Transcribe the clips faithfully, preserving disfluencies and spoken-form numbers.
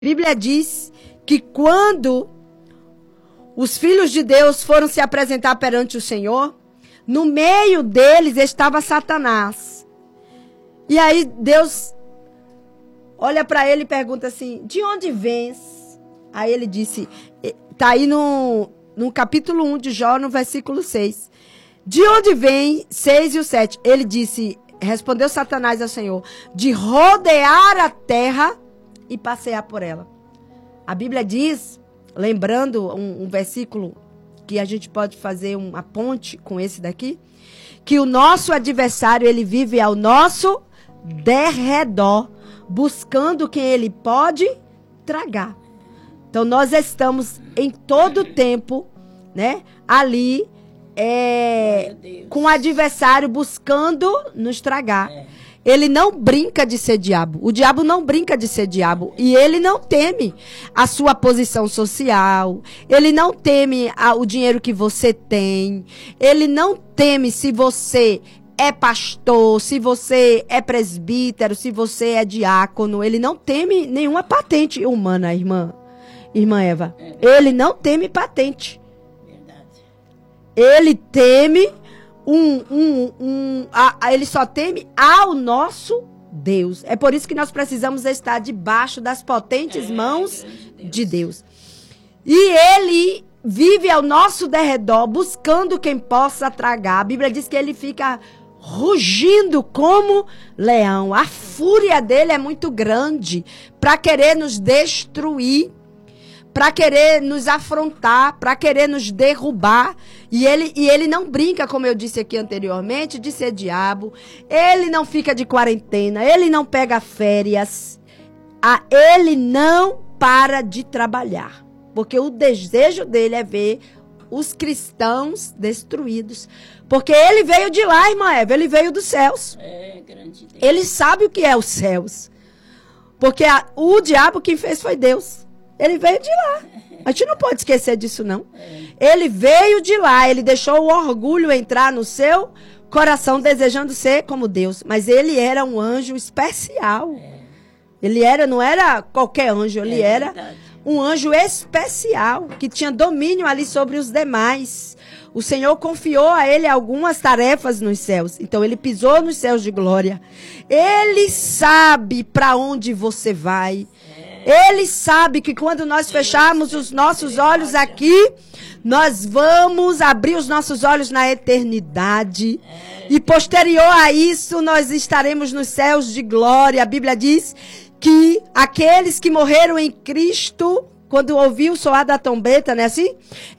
A Bíblia diz que quando os filhos de Deus foram se apresentar perante o Senhor, no meio deles estava Satanás. E aí Deus olha para ele e pergunta assim, de onde vens? Aí ele disse, está aí no, no capítulo um de Jó, no versículo seis. De onde vem seis e o sete? Ele disse, respondeu Satanás ao Senhor, de rodear a terra e passear por ela. A Bíblia diz, lembrando um, um versículo que a gente pode fazer uma ponte com esse daqui, que o nosso adversário, ele vive ao nosso derredor, buscando quem ele pode tragar. Então, nós estamos em todo o tempo, né, ali, é, com o adversário buscando nos tragar. É. Ele não brinca de ser diabo. O diabo não brinca de ser diabo. E ele não teme a sua posição social. Ele não teme a, o dinheiro que você tem. Ele não teme se você é pastor, se você é presbítero, se você é diácono. Ele não teme nenhuma patente humana, irmã. Irmã Eva. Ele não teme patente. Ele teme... Um, um, um, a, a, ele só teme ao nosso Deus. É por isso que nós precisamos estar debaixo das potentes é, mãos Deus. de Deus. E ele vive ao nosso derredor, buscando quem possa tragar. A Bíblia diz que ele fica rugindo como leão. A fúria dele é muito grande para querer nos destruir, para querer nos afrontar, para querer nos derrubar. E ele, e ele não brinca, como eu disse aqui anteriormente, de ser diabo. Ele não fica de quarentena, ele não pega férias. Ah, ele não para de trabalhar. Porque o desejo dele é ver os cristãos destruídos. Porque ele veio de lá, irmã Eva, ele veio dos céus. É, grande Deus. Ele sabe o que é os céus. Porque a, o diabo quem fez foi Deus. Ele veio de lá. A gente não pode esquecer disso, não. Ele veio de lá. Ele deixou o orgulho entrar no seu coração, desejando ser como Deus. Mas ele era um anjo especial. Ele era, não era qualquer anjo. Ele era um anjo especial, que tinha domínio ali sobre os demais. O Senhor confiou a ele algumas tarefas nos céus. Então, ele pisou nos céus de glória. Ele sabe para onde você vai. Ele sabe que quando nós fecharmos os nossos olhos aqui, nós vamos abrir os nossos olhos na eternidade. E posterior a isso, nós estaremos nos céus de glória. A Bíblia diz que aqueles que morreram em Cristo, quando ouviu soar da trombeta, né, assim,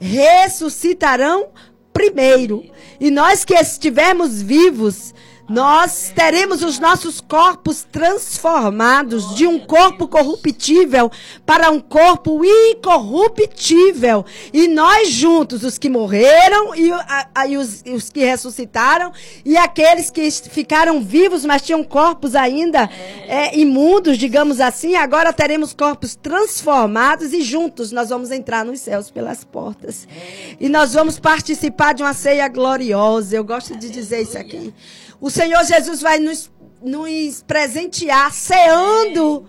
ressuscitarão primeiro. E nós que estivermos vivos, nós teremos os nossos corpos transformados de um corpo corruptível para um corpo incorruptível. E nós juntos, os que morreram e, a, a, e os, os que ressuscitaram, e aqueles que ficaram vivos, mas tinham corpos ainda é, imundos, digamos assim, agora teremos corpos transformados e juntos nós vamos entrar nos céus pelas portas. E nós vamos participar de uma ceia gloriosa. Eu gosto de dizer isso aqui. O Senhor Jesus vai nos, nos presentear, ceando,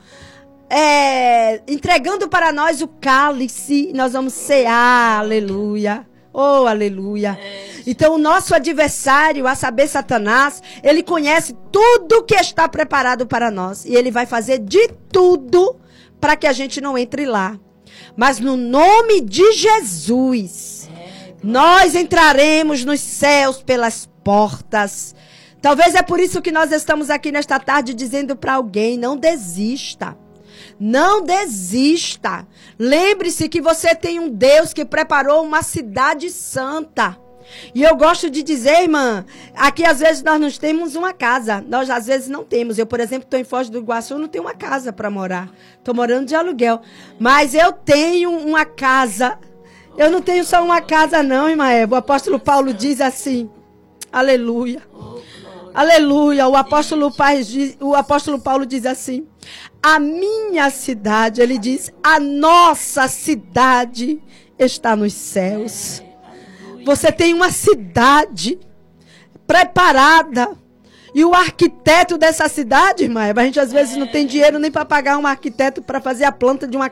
é, entregando para nós o cálice. Nós vamos cear, aleluia. Oh, aleluia. Então, o nosso adversário, a saber, Satanás, ele conhece tudo que está preparado para nós. E ele vai fazer de tudo para que a gente não entre lá. Mas no nome de Jesus, nós entraremos nos céus pelas portas. Talvez é por isso que nós estamos aqui nesta tarde dizendo para alguém, não desista. Não desista. Lembre-se que você tem um Deus que preparou uma cidade santa. E eu gosto de dizer, irmã, aqui às vezes nós não temos uma casa. Nós às vezes não temos. Eu, por exemplo, estou em Foz do Iguaçu, não tenho uma casa para morar. Estou morando de aluguel. Mas eu tenho uma casa. Eu não tenho só uma casa não, irmã Eva. O apóstolo Paulo diz assim, aleluia. Aleluia, o apóstolo, o apóstolo Paulo diz assim, a minha cidade, ele diz, a nossa cidade está nos céus. Você tem uma cidade preparada E o arquiteto dessa cidade, irmã, a gente às vezes não tem dinheiro nem para pagar um arquiteto para fazer a planta de uma